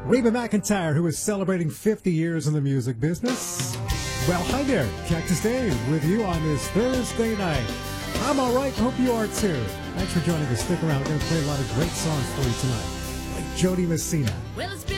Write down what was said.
Reba McEntire, who is celebrating 50 years in the music business. Well, hi there. Cactus Dave with you on this Thursday night. I'm all right. Hope you are too. Thanks for joining us. Stick around. We're going to play a lot of great songs for you tonight, like Jody Messina. Well, it's